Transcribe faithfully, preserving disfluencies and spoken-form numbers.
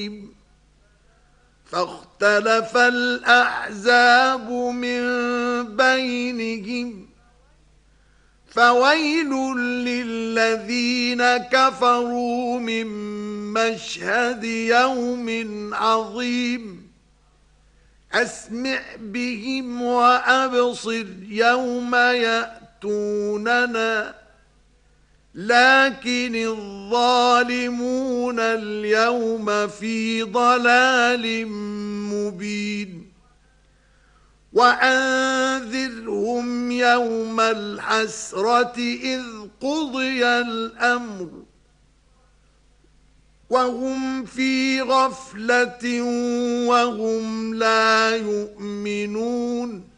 الرحيم فاختلف الأحزاب من بينهم فويل للذين كفروا من مشهد يوم عظيم أسمع بهم وأبصر يوم يأتوننا لكن الظالمون اليوم في ضلال مبين وأنذرهم يوم الحسرة إذ قضي الأمر وهم في غفلة وهم لا يؤمنون